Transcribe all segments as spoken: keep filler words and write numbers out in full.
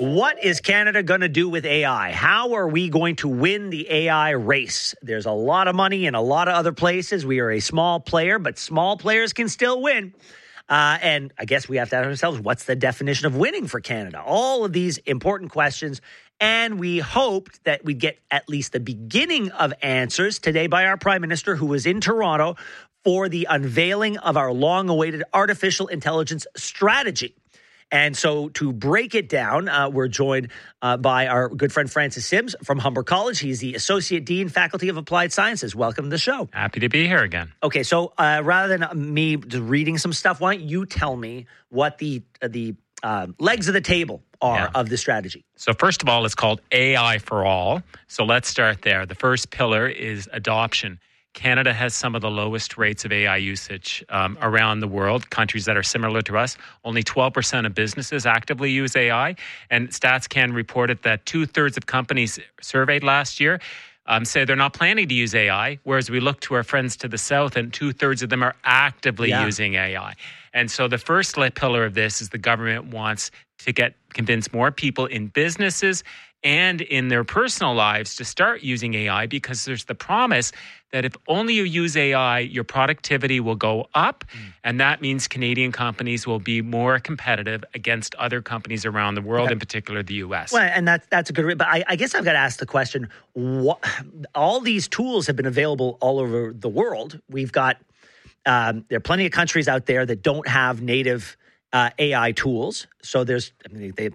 What is Canada going to do with A I? How are we going to win the A I race? There's a lot of money in a lot of other places. We are a small player, but small players can still win. Uh, and I guess we have to ask ourselves, what's the definition of winning for Canada? All of these important questions. And we hoped that we'd get at least the beginning of answers today by our Prime Minister, who was in Toronto for the unveiling of our long-awaited artificial intelligence strategy. And so to break it down, uh, we're joined uh, by our good friend Francis Sims from Humber College. He's the Associate Dean, Faculty of Applied Sciences. Welcome to the show. Happy to be here again. Okay, so uh, rather than me just reading some stuff, why don't you tell me what the uh, the uh, legs of the table are yeah. of the strategy? So first of all, it's called A I for All. So let's start there. The first pillar is adoption. Canada has some of the lowest rates of A I usage um, around the world, countries that are similar to us. Only twelve percent of businesses actively use A I. And StatsCan reported that two-thirds of companies surveyed last year um, say they're not planning to use A I, whereas we look to our friends to the south and two-thirds of them are actively yeah. using A I. And so the first pillar of this is the government wants to get convince more people in businesses and in their personal lives to start using A I, because there's the promise that if only you use A I, your productivity will go up. Mm. And that means Canadian companies will be more competitive against other companies around the world, okay. in particular the U S. Well, and that's, that's a good, but I, I guess I've got to ask the question, what, all these tools have been available all over the world. We've got, um, there are plenty of countries out there that don't have native uh, A I tools. So there's, I mean, they,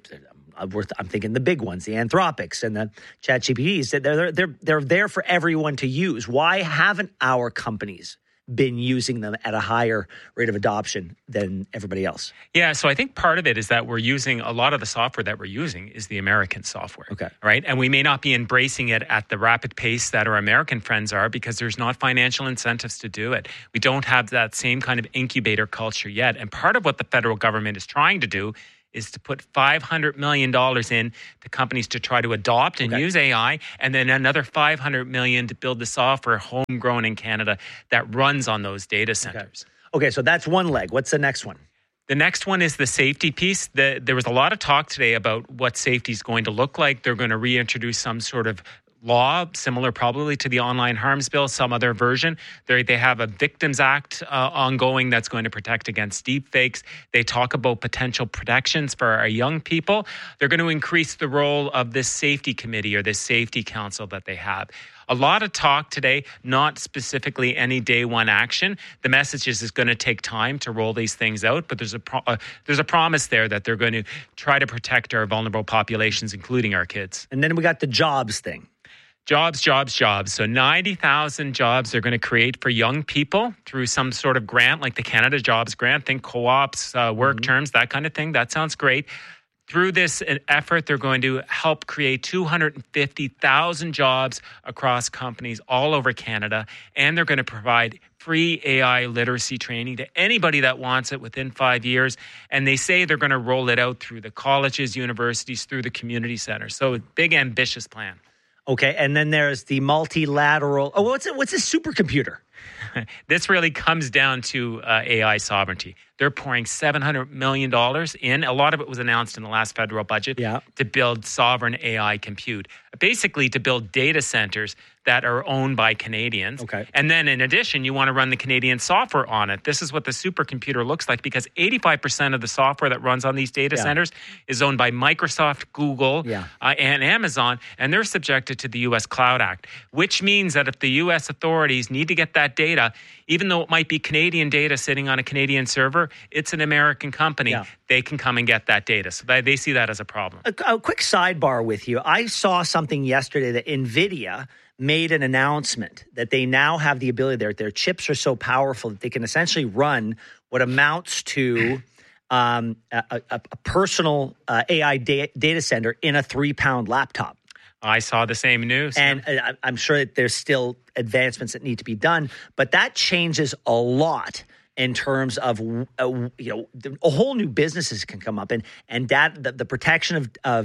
I'm thinking the big ones, the Anthropics and the ChatGPTs. They're, they're, they're there for everyone to use. Why haven't our companies been using them at a higher rate of adoption than everybody else? Yeah, so I think part of it is that we're using, a lot of the software that we're using is the American software. Okay. Right? And we may not be embracing it at the rapid pace that our American friends are because there's not financial incentives to do it. We don't have that same kind of incubator culture yet. And part of what the federal government is trying to do is to put five hundred million dollars in to companies to try to adopt and okay. use A I, and then another five hundred million dollars to build the software homegrown in Canada that runs on those data centers. Okay, okay, so that's one leg. What's the next one? The next one is the safety piece. The, there was a lot of talk today about what safety is going to look like. They're going to reintroduce some sort of law, similar probably to the Online Harms Bill, some other version. They they have a Victims Act uh, ongoing that's going to protect against deepfakes. They talk about potential protections for our young people. They're going to increase the role of this safety committee or this safety council that they have. A lot of talk today, not specifically any day one action. The message is it's going to take time to roll these things out, but there's a pro- uh, there's a promise there that they're going to try to protect our vulnerable populations, including our kids. And then we got the jobs thing. Jobs, jobs, jobs. So ninety thousand jobs they're going to create for young people through some sort of grant like the Canada Jobs Grant. Think co-ops, uh, work mm-hmm. terms, that kind of thing. That sounds great. Through this effort, they're going to help create two hundred fifty thousand jobs across companies all over Canada. And they're going to provide free A I literacy training to anybody that wants it within five years. And they say they're going to roll it out through the colleges, universities, through the community centers. So a big, ambitious plan. Okay, and then there's the multilateral. Oh, what's it? What's a supercomputer? This really comes down to uh, A I sovereignty. They're pouring seven hundred million dollars in. A lot of it was announced in the last federal budget yeah. to build sovereign A I compute, basically to build data centers that are owned by Canadians. Okay. And then in addition, you want to run the Canadian software on it. This is what the supercomputer looks like, because eighty-five percent of the software that runs on these data yeah. centers is owned by Microsoft, Google, yeah. uh, and Amazon, and they're subjected to the U S Cloud Act, which means that if the U S authorities need to get that data, even though it might be Canadian data sitting on a Canadian server, it's an American company. Yeah. They can come and get that data. So they, they see that as a problem. A, a quick sidebar with you. I saw something yesterday that NVIDIA made an announcement that they now have the ability, their, their chips are so powerful that they can essentially run what amounts to um, a, a, a personal uh, A I da- data center in a three-pound laptop. I saw the same news. And uh, I'm sure that there's still advancements that need to be done, but that changes a lot in terms of, uh, you know, a whole new businesses can come up, and and that the, the protection of, of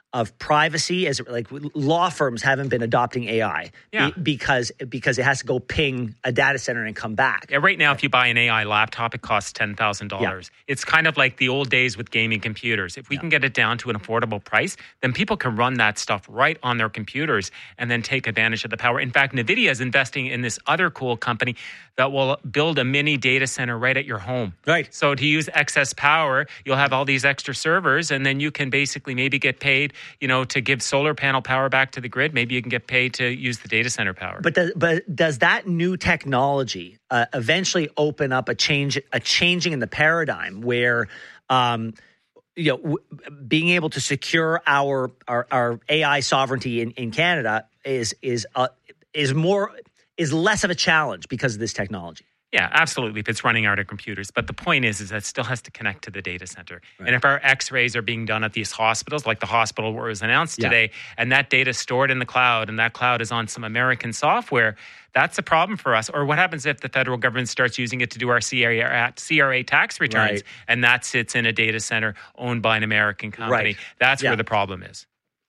of privacy, as like law firms haven't been adopting A I yeah. be, because because it has to go ping a data center and come back. Yeah, right now, if you buy an A I laptop, it costs ten thousand dollars. Yeah. It's kind of like the old days with gaming computers. If we yeah. can get it down to an affordable price, then people can run that stuff right on their computers and then take advantage of the power. In fact, NVIDIA is investing in this other cool company that will build a mini data center right at your home. Right. So to use excess power, you'll have all these extra servers, and then you can basically maybe get paid, you know, to give solar panel power back to the grid. Maybe you can get paid to use the data center power. But does, but does that new technology uh, eventually open up a change, a changing in the paradigm where, um, you know, w- being able to secure our our, our A I sovereignty in, in Canada is is uh, is more is less of a challenge because of this technology? Yeah, absolutely, if it's running out of computers. But the point is, is that it still has to connect to the data center. Right. And if our x-rays are being done at these hospitals, like the hospital where it was announced yeah. today, and that data is stored in the cloud, and that cloud is on some American software, that's a problem for us. Or what happens if the federal government starts using it to do our C R A tax returns, right. and that sits in a data center owned by an American company? Right. That's yeah. where the problem is.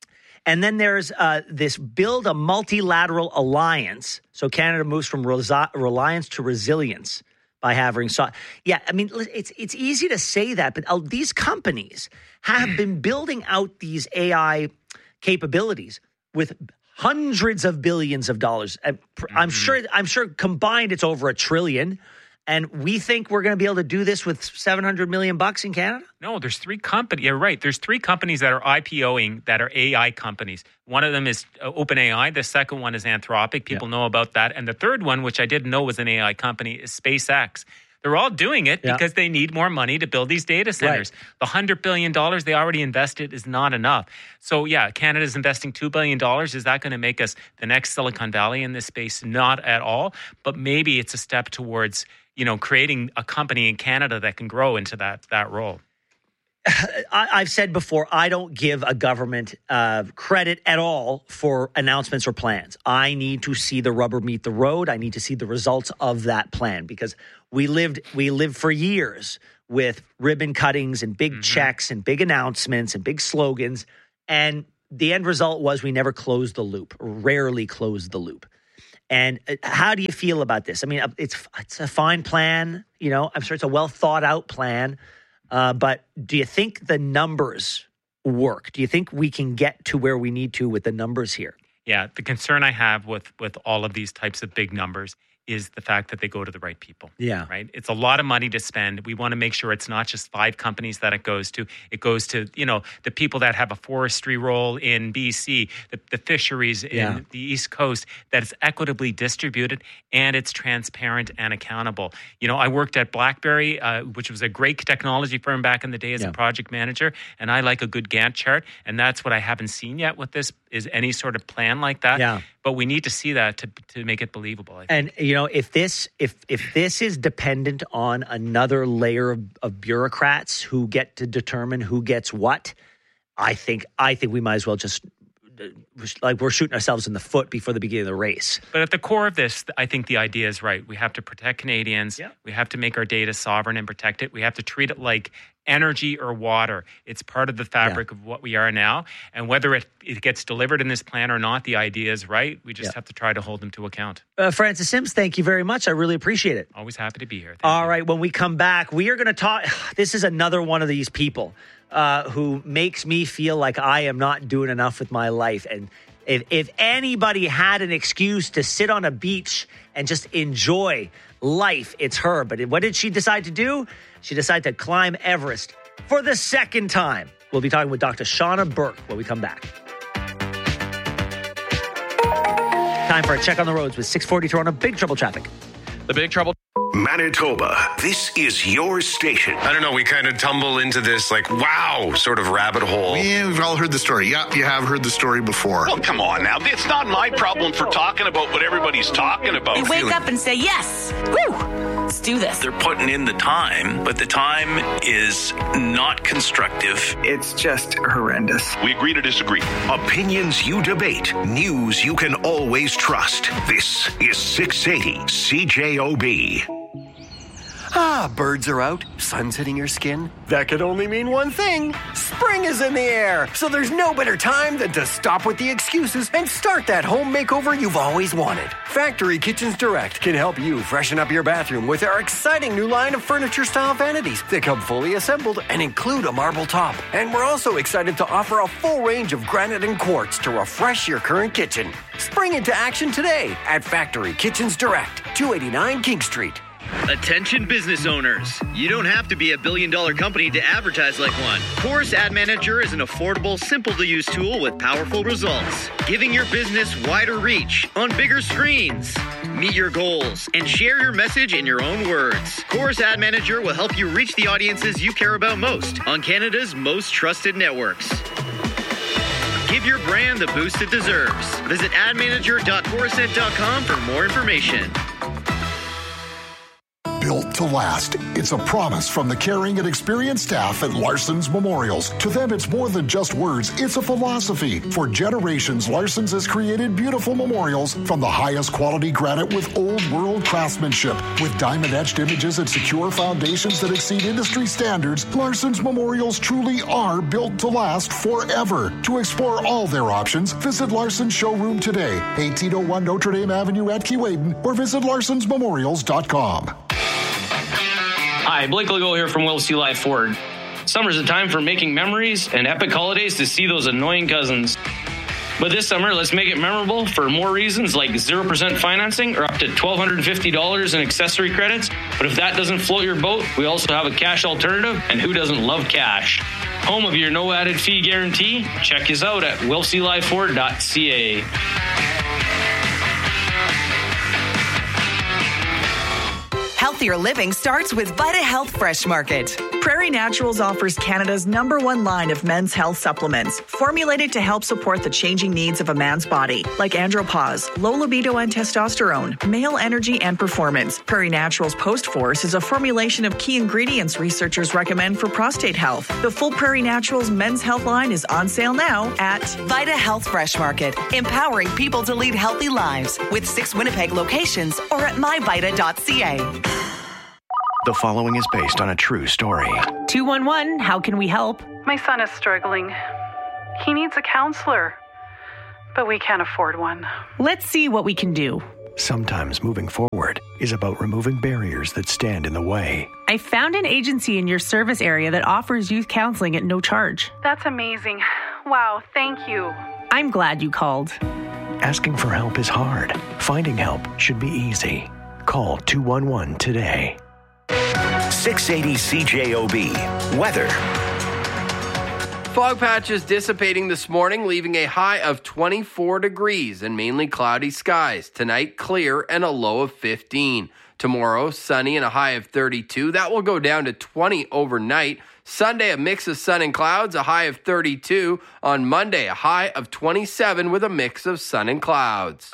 And then there's uh, this build a multilateral alliance. So Canada moves from resi- reliance to resilience by having so. Yeah, I mean, it's it's easy to say that, but uh, these companies have been building out these A I capabilities with hundreds of billions of dollars. I'm mm-hmm. sure. I'm sure combined, it's over a trillion. And we think we're going to be able to do this with seven hundred million bucks in Canada? No, there's three companies. You're right. There's three companies that are IPOing that are A I companies. One of them is OpenAI. The second one is Anthropic. People yeah. know about that. And the third one, which I didn't know was an A I company, is SpaceX. They're all doing it yeah. because they need more money to build these data centers. Right. The one hundred billion dollars they already invested is not enough. So, yeah, Canada's investing two billion dollars. Is that going to make us the next Silicon Valley in this space? Not at all. But maybe it's a step towards, you know, creating a company in Canada that can grow into that that role. I, I've said before, I don't give a government uh, credit at all for announcements or plans. I need to see the rubber meet the road. I need to see the results of that plan, because we lived we lived for years with ribbon cuttings and big mm-hmm. checks and big announcements and big slogans. And the end result was we never closed the loop, rarely closed the loop. And how do you feel about this? I mean, it's it's a fine plan. You know, I'm sure it's a well thought out plan. Uh, but do you think the numbers work? Do you think we can get to where we need to with the numbers here? Yeah, the concern I have with with all of these types of big numbers is the fact that they go to the right people. Yeah. Right? It's a lot of money to spend. We want to make sure it's not just five companies that it goes to. It goes to, you know, the people that have a forestry role in B C, the, the fisheries in yeah. the East Coast, that it's equitably distributed and it's transparent and accountable. You know, I worked at BlackBerry, uh, which was a great technology firm back in the day as yeah. a project manager, and I like a good Gantt chart, and that's what I haven't seen yet with this, is any sort of plan like that. Yeah. But we need to see that to to make it believable, I think. And, you know, if this if if this is dependent on another layer of, of bureaucrats who get to determine who gets what, I think I think we might as well just, like, we're shooting ourselves in the foot before the beginning of the race. But at the core of this, I think the idea is right. We have to protect Canadians. Yeah. We have to make our data sovereign and protect it. We have to treat it like energy or water. It's part of the fabric yeah. of what we are now. And whether it, it gets delivered in this plan or not, the idea is right. We just yeah. have to try to hold them to account. Uh, Francis Sims, thank you very much. I really appreciate it. Always happy to be here. Thank All you. right. When we come back, we are going to talk. This is another one of these people uh, who makes me feel like I am not doing enough with my life. And if, if anybody had an excuse to sit on a beach and just enjoy life, it's her. But what did she decide to do? She decided to climb Everest for the second time. We'll be talking with Doctor Shauna Burke when we come back. Time for a check on the roads with six forty Toronto. Big trouble traffic. The Big Trouble. Manitoba, this is your station. I don't know, we kind of tumble into this, like, wow, sort of rabbit hole. Yeah, we've all heard the story. Yeah, you have heard the story before. Well, come on now. It's not my problem for talking about what everybody's talking about. They wake up and say, yes, woo, let's do this. They're putting in the time, but the time is not constructive. It's just horrendous. We agree to disagree. Opinions you debate. News you can always trust. This is six eighty C J O B. Ah, birds are out, sun's hitting your skin. That could only mean one thing. Spring is in the air, so there's no better time than to stop with the excuses and start that home makeover you've always wanted. Factory Kitchens Direct can help you freshen up your bathroom with our exciting new line of furniture-style vanities that come fully assembled and include a marble top. And we're also excited to offer a full range of granite and quartz to refresh your current kitchen. Spring into action today at Factory Kitchens Direct, two eighty-nine King Street. Attention business owners. You don't have to be a billion dollar company to advertise like one. Chorus Ad Manager is an affordable, simple to use tool with powerful results, giving your business wider reach on bigger screens. Meet your goals and share your message in your own words. Chorus Ad Manager will help you reach the audiences you care about most on Canada's most trusted networks. Give your brand the boost it deserves. Visit ad manager dot chorusnet dot com for more information. Built to last. It's a promise from the caring and experienced staff at Larson's Memorials. To them, it's more than just words. It's a philosophy. For generations, Larson's has created beautiful memorials from the highest quality granite with old world craftsmanship. With diamond-etched images and secure foundations that exceed industry standards, Larson's Memorials truly are built to last forever. To explore all their options, visit Larson's showroom today, eighteen oh one Notre Dame Avenue at Keewaydin, or visit larsons memorials dot com. Hi, Blake Legault here from Will C. Live Ford. Summer's a time for making memories and epic holidays to see those annoying cousins. But this summer, let's make it memorable for more reasons like zero percent financing or up to one thousand two hundred fifty dollars in accessory credits. But if that doesn't float your boat, we also have a cash alternative, and who doesn't love cash? Home of your no added fee guarantee? Check us out at will c live ford dot c a. Healthier living starts with Vita Health Fresh Market. Prairie Naturals offers Canada's number one line of men's health supplements, formulated to help support the changing needs of a man's body, like andropause, low libido and testosterone, male energy and performance. Prairie Naturals Post Force is a formulation of key ingredients researchers recommend for prostate health. The full Prairie Naturals men's health line is on sale now at Vita Health Fresh Market, empowering people to lead healthy lives with six Winnipeg locations or at my vita dot c a. The following is based on a true story. two one one, how can we help? My son is struggling. He needs a counselor, but we can't afford one. Let's see what we can do. Sometimes moving forward is about removing barriers that stand in the way. I found an agency in your service area that offers youth counseling at no charge. That's amazing. Wow, thank you. I'm glad you called. Asking for help is hard. Finding help should be easy. Call two one one today. six eighty C J O B. Weather. Fog patches dissipating this morning, leaving a high of twenty-four degrees and mainly cloudy skies. Tonight, clear and a low of fifteen. Tomorrow, sunny and a high of thirty-two. That will go down to twenty overnight. Sunday, a mix of sun and clouds, a high of thirty-two. On Monday, a high of twenty-seven with a mix of sun and clouds.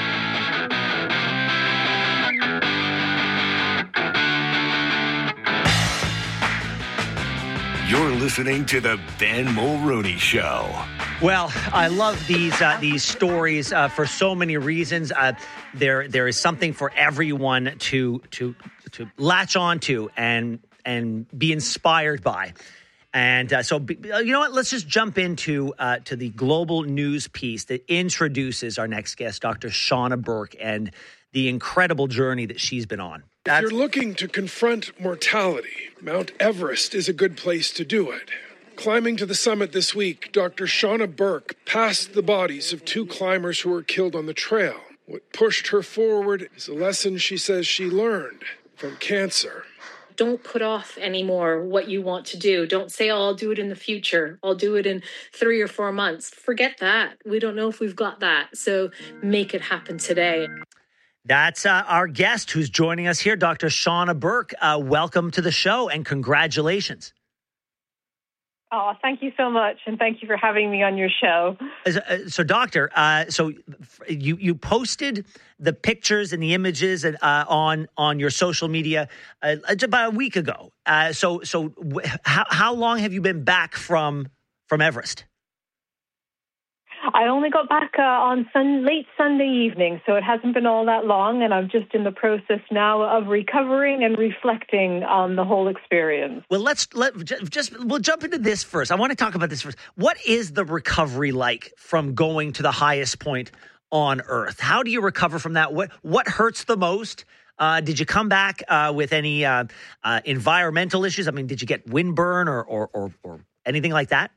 You're listening to the Ben Mulrooney Show. Well, I love these uh, these stories uh, for so many reasons. Uh, there there is something for everyone to to to latch onto and and be inspired by. And uh, so, you know what? Let's just jump into uh, to the global news piece that introduces our next guest, Doctor Shauna Burke, and the incredible journey that she's been on. If you're looking to confront mortality, Mount Everest is a good place to do it. Climbing to the summit this week, Doctor Shauna Burke passed the bodies of two climbers who were killed on the trail. What pushed her forward is a lesson she says she learned from cancer. Don't put off anymore what you want to do. Don't say, oh, I'll do it in the future. I'll do it in three or four months. Forget that. We don't know if we've got that. So make it happen today. That's uh, our guest who's joining us here, Doctor Shauna Burke. Uh, welcome to the show and congratulations. Oh, thank you so much, and thank you for having me on your show. So, so Doctor, uh, so you you posted the pictures and the images uh, on on your social media uh, about a week ago. Uh, so so w- how how long have you been back from from Everest? I only got back uh, on sun- late Sunday evening, so it hasn't been all that long, and I'm just in the process now of recovering and reflecting on the whole experience. Well, let's let just we'll jump into this first. I want to talk about this first. What is the recovery like from going to the highest point on Earth? How do you recover from that? What what hurts the most? Uh, did you come back uh, with any uh, uh, environmental issues? I mean, did you get windburn or or, or, or anything like that?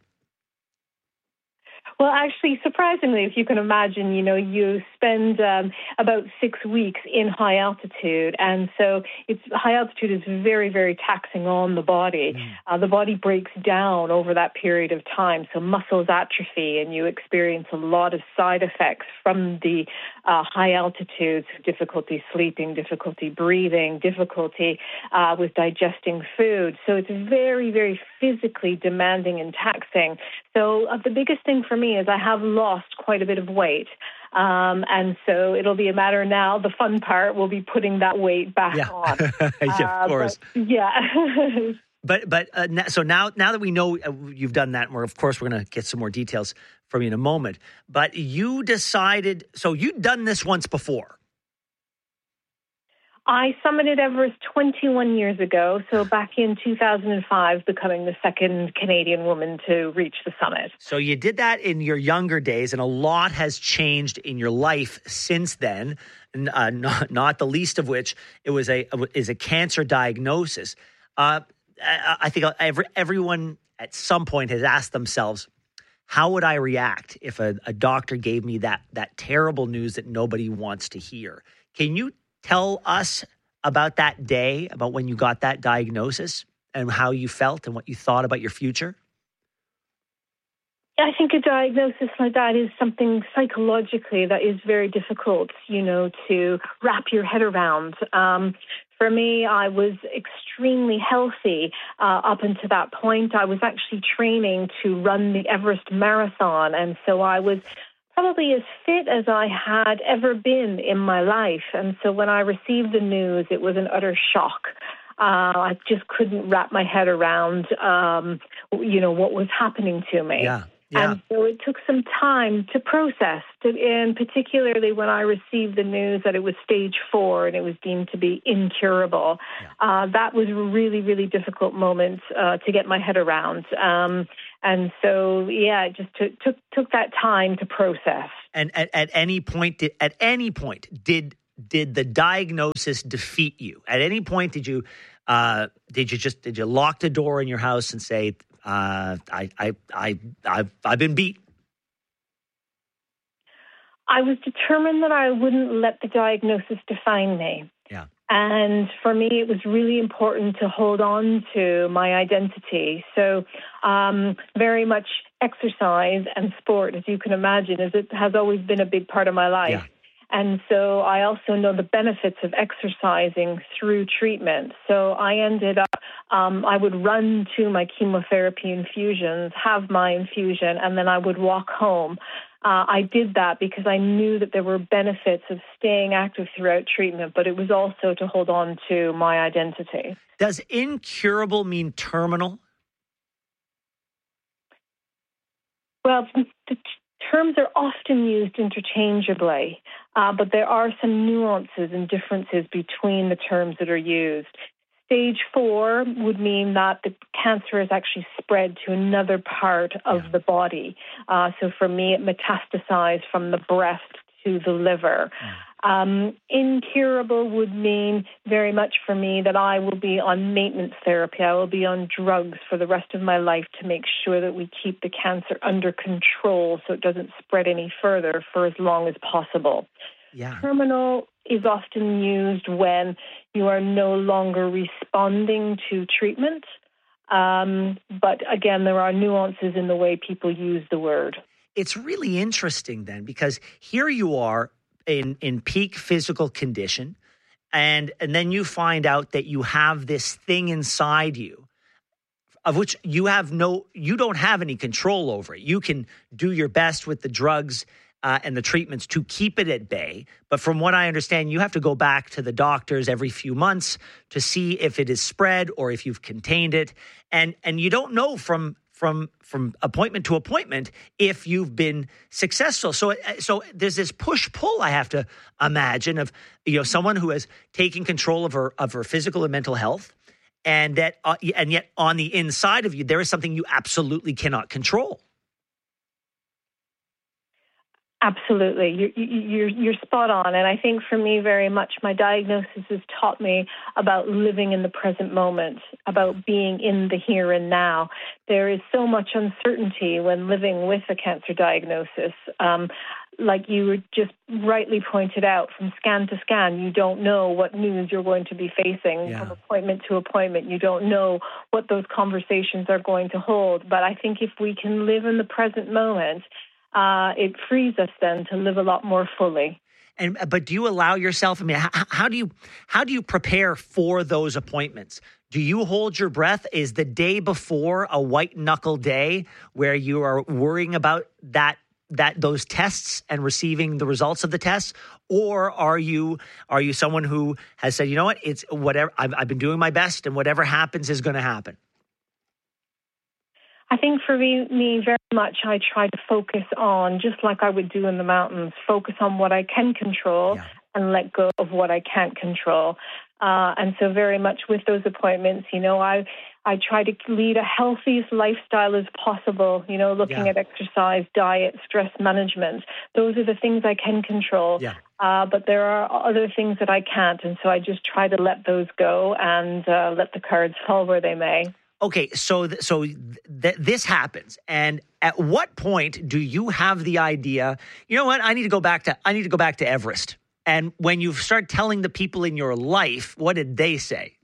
Well, actually, surprisingly, if you can imagine, you know, you spend um, about six weeks in high altitude. And so it's high altitude is very, very taxing on the body. Mm. Uh, the body breaks down over that period of time. So muscles atrophy and you experience a lot of side effects from the uh, high altitudes, difficulty sleeping, difficulty breathing, difficulty uh, with digesting food. So it's very, very physically demanding and taxing. So uh, the biggest thing for me is I have lost quite a bit of weight. Um, and so it'll be a matter now, the fun part will be putting that weight back yeah. on. yeah, of course. Uh, but, yeah. but but uh, so now now that we know uh, you've done that, and we're, of course, we're going to get some more details from you in a moment. But you decided, so you'd done this once before. I summited Everest twenty-one years ago, so back in two thousand five, becoming the second Canadian woman to reach the summit. So you did that in your younger days, and a lot has changed in your life since then, uh, not, not the least of which it was a is a cancer diagnosis. Uh, I, I think every, everyone at some point has asked themselves, how would I react if a, a doctor gave me that that terrible news that nobody wants to hear? Can you tell us about that day, about when you got that diagnosis and how you felt and what you thought about your future? I think a diagnosis like that is something psychologically that is very difficult, you know, to wrap your head around. Um, for me, I was extremely healthy uh, up until that point. I was actually training to run the Everest Marathon, and so I was probably as fit as I had ever been in my life. And so when I received the news, it was an utter shock. Uh, I just couldn't wrap my head around, um, you know, what was happening to me. Yeah. Yeah. And so it took some time to process, to, and particularly when I received the news that it was stage four and it was deemed to be incurable. Yeah. Uh, that was a really, really difficult moment uh, to get my head around. Um, and so, yeah, it just took, took took that time to process. And at, at any point, did, at any point, did did the diagnosis defeat you? At any point, did you uh, did you just did you lock the door in your house and say, Uh, I, I, I, I've, I've been beat? I was determined that I wouldn't let the diagnosis define me. Yeah. And for me, it was really important to hold on to my identity. So um, very much exercise and sport, as you can imagine, as it has always been a big part of my life. Yeah. And so I also know the benefits of exercising through treatment. So I ended up, um, I would run to my chemotherapy infusions, have my infusion, and then I would walk home. Uh, I did that because I knew that there were benefits of staying active throughout treatment, but it was also to hold on to my identity. Does incurable mean terminal? Well, the terms are often used interchangeably, uh, but there are some nuances and differences between the terms that are used. Stage four would mean that the cancer has actually spread to another part of yeah. the body. Uh, so for me, it metastasized from the breast to the liver. Mm. Um, incurable would mean very much for me that I will be on maintenance therapy. I will be on drugs for the rest of my life to make sure that we keep the cancer under control so it doesn't spread any further for as long as possible. Yeah. Terminal is often used when you are no longer responding to treatment. Um, but again, there are nuances in the way people use the word. It's really interesting then, because here you are in, in peak physical condition, and, and then you find out that you have this thing inside you of which you have no, you don't have any control over it. You can do your best with the drugs Uh, and the treatments to keep it at bay. But from what I understand, you have to go back to the doctors every few months to see if it is spread or if you've contained it. And and you don't know from from from appointment to appointment if you've been successful. So so there's this push-pull, I have to imagine, of you know someone who has taken control of her of her physical and mental health, and that uh, and yet on the inside of you there is something you absolutely cannot control. Absolutely. You're, you're, you're spot on. And I think for me, very much, my diagnosis has taught me about living in the present moment, about being in the here and now. There is so much uncertainty when living with a cancer diagnosis. Um, like you just rightly pointed out, from scan to scan, you don't know what news you're going to be facing yeah. from appointment to appointment. You don't know what those conversations are going to hold. But I think if we can live in the present moment, Uh, it frees us then to live a lot more fully. And but do you allow yourself? I mean, how, how do you how do you prepare for those appointments? Do you hold your breath? Is the day before a white knuckle day where you are worrying about that that those tests and receiving the results of the tests, or are you are you someone who has said, you know what, it's whatever I've, I've been doing my best, and whatever happens is going to happen? I think for me, me, very much, I try to focus on, just like I would do in the mountains, focus on what I can control yeah. and let go of what I can't control. Uh, and so very much with those appointments, you know, I I try to lead a healthiest lifestyle as possible, you know, looking yeah. at exercise, diet, stress management. Those are the things I can control. Yeah. Uh, but there are other things that I can't. And so I just try to let those go and uh, let the cards fall where they may. Okay, so th- so th- this happens, and at what point do you have the idea? You know what? I need to go back to I need to go back to Everest. And when you start telling the people in your life, what did they say?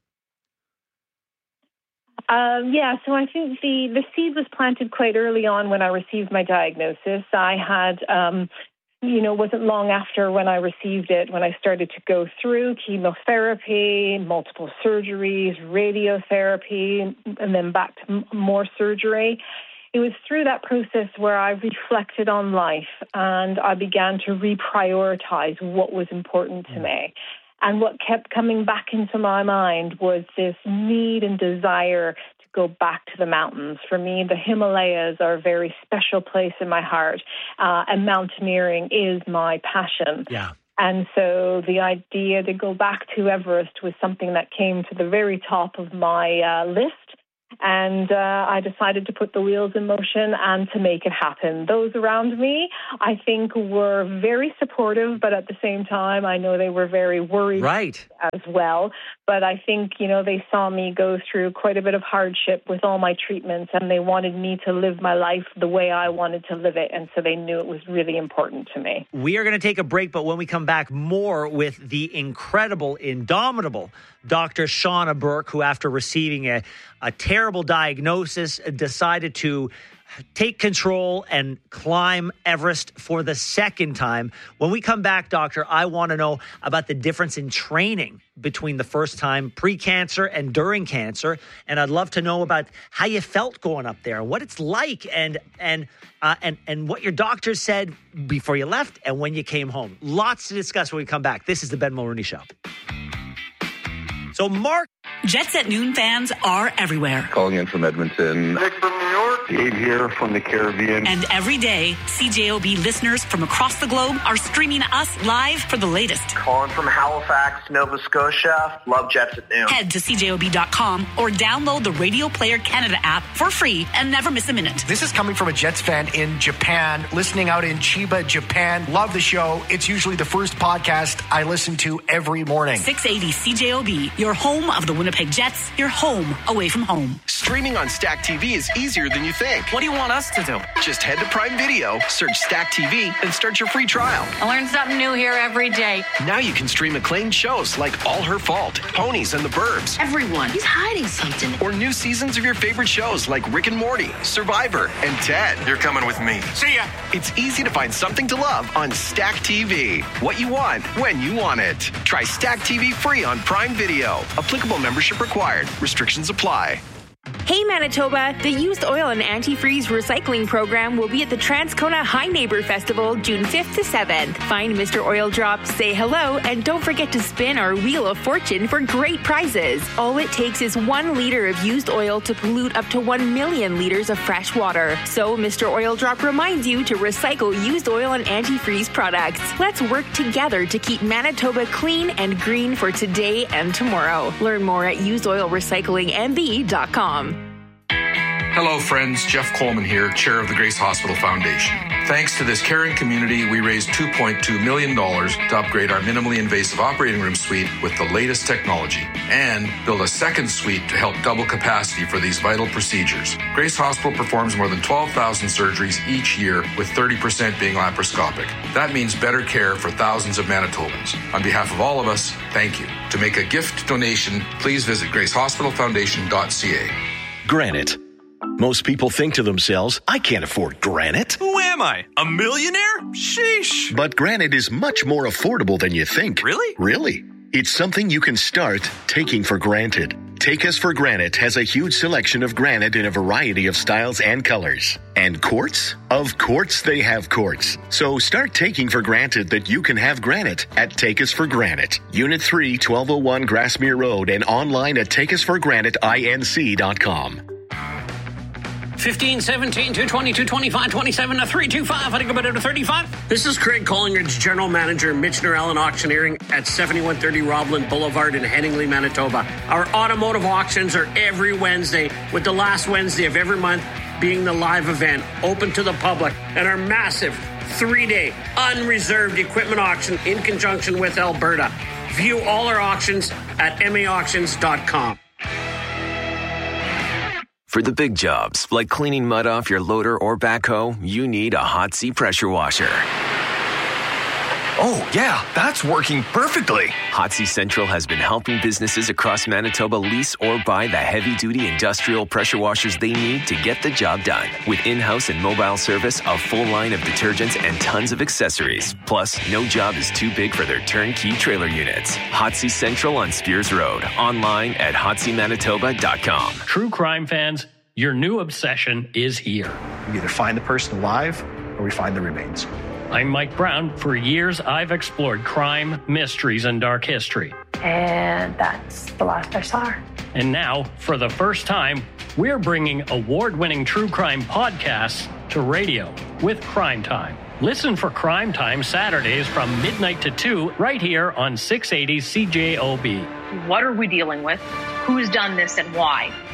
Um, yeah, so I think the the seed was planted quite early on when I received my diagnosis. I had. Um, You know, wasn't long after when I received it, when I started to go through chemotherapy, multiple surgeries, radiotherapy, and then back to m- more surgery. It was through that process where I reflected on life and I began to reprioritize what was important to me. And what kept coming back into my mind was this need and desire go back to the mountains. For me, the Himalayas are a very special place in my heart, uh, and mountaineering is my passion. Yeah. And so the idea to go back to Everest was something that came to the very top of my uh, list. And uh, I decided to put the wheels in motion and to make it happen. Those around me, I think, were very supportive, but at the same time, I know they were very worried right. as well. But I think, you know, they saw me go through quite a bit of hardship with all my treatments, and they wanted me to live my life the way I wanted to live it. And so they knew it was really important to me. We are going to take a break, but when we come back, more with the incredible, indomitable Doctor Shauna Burke, who after receiving a, a terrible diagnosis, decided to take control and climb Everest for the second time. When we come back, doctor, I want to know about the difference in training between the first time pre-cancer and during cancer. And I'd love to know about how you felt going up there, what it's like, and and uh, and and what your doctor said before you left and when you came home. Lots to discuss when we come back. This is the Ben Mulroney Show. So, Mark. Jets at Noon fans are everywhere. Calling in from Edmonton. Nick from New York. Dave here from the Caribbean. And every day, C J O B listeners from across the globe are streaming us live for the latest. Calling from Halifax, Nova Scotia. Love Jets at Noon. Head to C J O B dot com or download the Radio Player Canada app for free and never miss a minute. This is coming from a Jets fan in Japan, listening out in Chiba, Japan. Love the show. It's usually the first podcast I listen to every morning. six eighty C J O B, your home of the Winnipeg Jets, your home away from home. Streaming on Stack T V is easier than you think. What do you want us to do? Just head to Prime Video, search Stack T V, and start your free trial. I learn something new here every day. Now you can stream acclaimed shows like All Her Fault, Ponies and the Burbs. Everyone, he's hiding something. Or new seasons of your favorite shows like Rick and Morty, Survivor, and Ted. You're coming with me. See ya! It's easy to find something to love on Stack T V. What you want, when you want it. Try Stack T V free on Prime Video. Applicable membership required. Restrictions apply. Hey Manitoba, the used oil and antifreeze recycling program will be at the Transcona High Neighbor Festival June fifth to seventh. Find Mister Oil Drop, say hello, and don't forget to spin our Wheel of Fortune for great prizes. All it takes is one liter of used oil to pollute up to one million liters of fresh water. So Mister Oil Drop reminds you to recycle used oil and antifreeze products. Let's work together to keep Manitoba clean and green for today and tomorrow. Learn more at used oil recycling m b dot com. Hello, friends. Jeff Coleman here, chair of the Grace Hospital Foundation. Thanks to this caring community, we raised two point two million dollars to upgrade our minimally invasive operating room suite with the latest technology and build a second suite to help double capacity for these vital procedures. Grace Hospital performs more than twelve thousand surgeries each year, with thirty percent being laparoscopic. That means better care for thousands of Manitobans. On behalf of all of us, thank you. To make a gift donation, please visit grace hospital foundation dot c a. Granite. Most people think to themselves, I can't afford granite. Who am I? A millionaire? Sheesh. But granite is much more affordable than you think. Really? Really. It's something you can start taking for granted. Take Us for Granite has a huge selection of granite in a variety of styles and colors. And quartz? Of course they have quartz. So start taking for granted that you can have granite at Take Us for Granite. Unit three, twelve oh one Grassmere Road, and online at take us for granite inc dot com. fifteen, seventeen, two twenty, two twenty-five, twenty-seven, to three twenty-five. I think about it to thirty-five. This is Craig Collingridge, General Manager, Michener Allen Auctioneering at seventy-one thirty Robland Boulevard in Henningley, Manitoba. Our automotive auctions are every Wednesday, with the last Wednesday of every month being the live event, open to the public, and our massive three-day unreserved equipment auction in conjunction with Alberta. View all our auctions at m a auctions dot com. For the big jobs, like cleaning mud off your loader or backhoe, you need a Hot Sea pressure washer. Oh, yeah, that's working perfectly. Hot Sea Central has been helping businesses across Manitoba lease or buy the heavy-duty industrial pressure washers they need to get the job done. With in-house and mobile service, a full line of detergents, and tons of accessories. Plus, no job is too big for their turnkey trailer units. Hot Sea Central on Spears Road. Online at hot sea manitoba dot com. True crime fans, your new obsession is here. We either find the person alive or we find the remains. I'm Mike Brown. For years, I've explored crime, mysteries, and dark history. And that's the last I saw her. And now, for the first time, we're bringing award-winning true crime podcasts to radio with Crime Time. Listen for Crime Time Saturdays from midnight to two right here on six eighty C J O B. What are we dealing with? Who's done this and why?